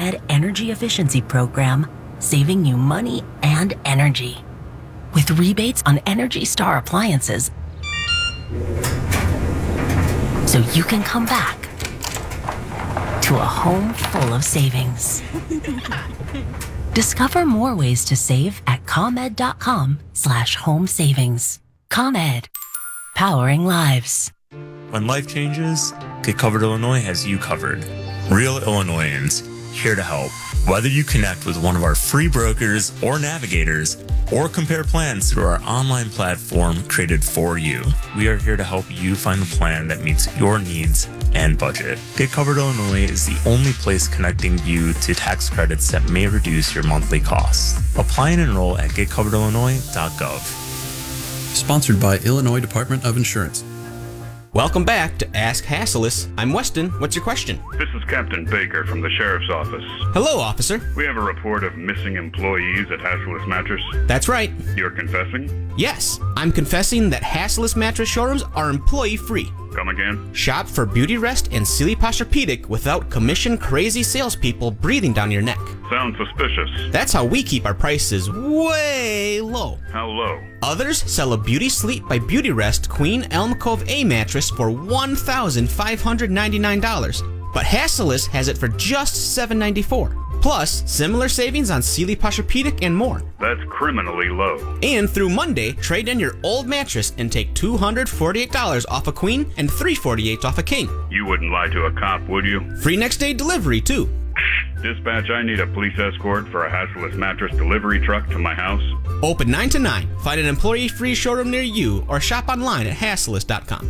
ComEd Energy Efficiency Program, saving you money and energy. With rebates on Energy Star appliances, so you can come back to a home full of savings. Discover more ways to save at ComEd.com/home savings. ComEd, powering lives. When life changes, Get Covered Illinois has you covered. Real Illinoisans, here to help. Whether you connect with one of our free brokers or navigators, or compare plans through our online platform created for you, we are here to help you find a plan that meets your needs and budget. Get Covered Illinois is the only place connecting you to tax credits that may reduce your monthly costs. Apply and enroll at getcoveredillinois.gov. Sponsored by Illinois Department of Insurance. Welcome back to Ask Hassleus. I'm Weston. What's your question? This is Captain Baker from the Sheriff's Office. Hello, officer. We have a report of missing employees at Hassleus Mattress. That's right. You're confessing? Yes, I'm confessing that Hassleus Mattress showrooms are employee-free. Come again? Shop for Beautyrest and Sealy Posturepedic without commission-crazy salespeople breathing down your neck. Sounds suspicious. That's how we keep our prices way low. How low? Others sell a Beauty Sleep by Beautyrest Queen Elm Cove A mattress for $1,599, but Hassleus has it for just $794. Plus, similar savings on Sealy Posturepedic and more. That's criminally low. And through Monday, trade in your old mattress and take $248 off a queen and $348 off a king. You wouldn't lie to a cop, would you? Free next day delivery, too. Dispatch, I need a police escort for a Hassleus Mattress delivery truck to my house. Open 9 to 9. Find an employee-free showroom near you or shop online at hassleus.com.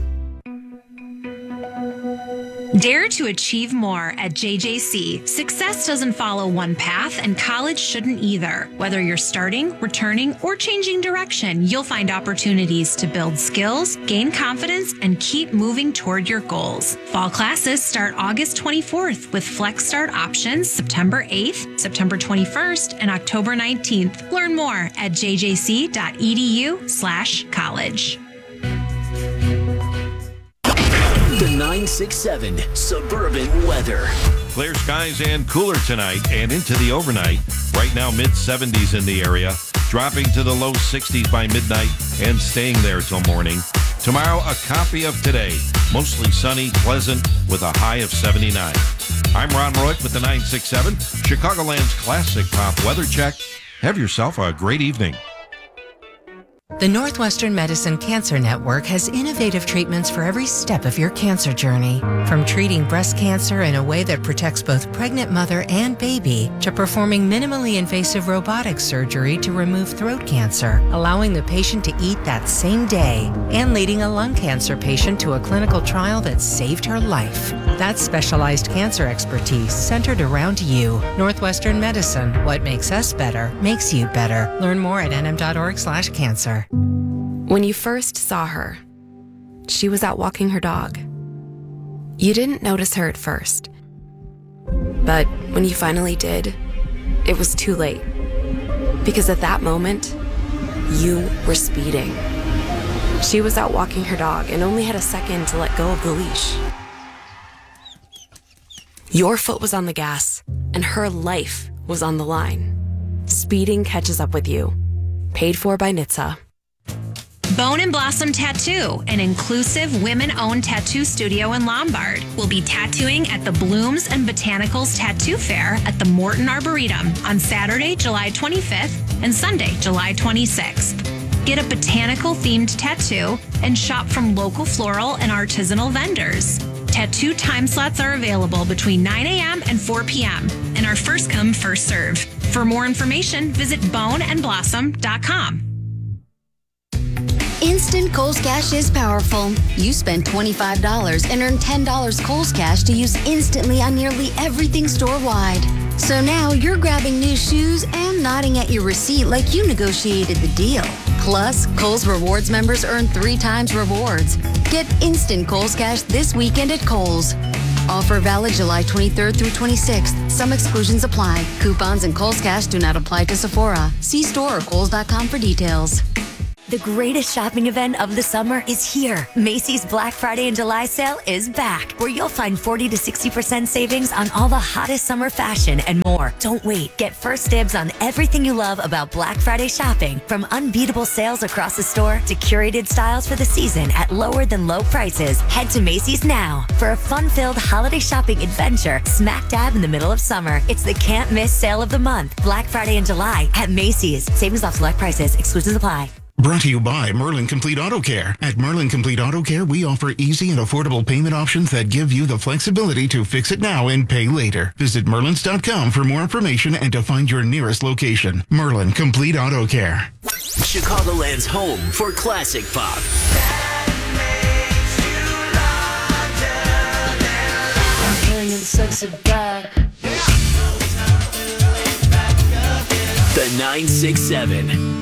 Dare to achieve more at JJC. Success doesn't follow one path, and college shouldn't either. Whether you're starting, returning, or changing direction, you'll find opportunities to build skills, gain confidence, and keep moving toward your goals. Fall classes start August 24th with Flex Start options September 8th, September 21st, and October 19th. Learn more at jjc.edu/college. The 967 Suburban Weather. Clear skies and cooler tonight and into the overnight. Right now, mid-70s in the area, dropping to the low 60s by midnight and staying there till morning. Tomorrow, a copy of today. Mostly sunny, pleasant, with a high of 79. I'm Ron Roy with the 967, Chicagoland's classic pop weather check. Have yourself a great evening. The Northwestern Medicine Cancer Network has innovative treatments for every step of your cancer journey. From treating breast cancer in a way that protects both pregnant mother and baby, to performing minimally invasive robotic surgery to remove throat cancer, allowing the patient to eat that same day, and leading a lung cancer patient to a clinical trial that saved her life. That's specialized cancer expertise centered around you. Northwestern Medicine. What makes us better makes you better. Learn more at nm.org/cancer. When you first saw her, she was out walking her dog. You didn't notice her at first. But when you finally did, it was too late. Because at that moment, you were speeding. She was out walking her dog and only had a second to let go of the leash. Your foot was on the gas, and her life was on the line. Speeding catches up with you. Paid for by NHTSA. Bone and Blossom Tattoo, an inclusive women-owned tattoo studio in Lombard, will be tattooing at the Blooms and Botanicals Tattoo Fair at the Morton Arboretum on Saturday, July 25th and Sunday, July 26th. Get a botanical-themed tattoo and shop from local floral and artisanal vendors. Tattoo time slots are available between 9 a.m. and 4 p.m. and are first come, first serve. For more information, visit boneandblossom.com. Instant Kohl's Cash is powerful. You spend $25 and earn $10 Kohl's Cash to use instantly on nearly everything store-wide. So now you're grabbing new shoes and nodding at your receipt like you negotiated the deal. Plus, Kohl's Rewards members earn 3 times rewards. Get instant Kohl's Cash this weekend at Kohl's. Offer valid July 23rd through 26th. Some exclusions apply. Coupons and Kohl's Cash do not apply to Sephora. See store or Kohls.com for details. The greatest shopping event of the summer is here. Macy's Black Friday and July sale is back, where you'll find 40 to 60% savings on all the hottest summer fashion and more. Don't wait. Get first dibs on everything you love about Black Friday shopping, from unbeatable sales across the store to curated styles for the season at lower than low prices. Head to Macy's now for a fun-filled holiday shopping adventure smack dab in the middle of summer. It's the can't miss sale of the month. Black Friday in July at Macy's. Savings off select prices. Exclusions apply. Brought to you by Merlin Complete Auto Care. At Merlin Complete Auto Care, we offer easy and affordable payment options that give you the flexibility to fix it now and pay later. Visit Merlins.com for more information and to find your nearest location. Merlin Complete Auto Care. Chicagoland's home for classic pop. The 967.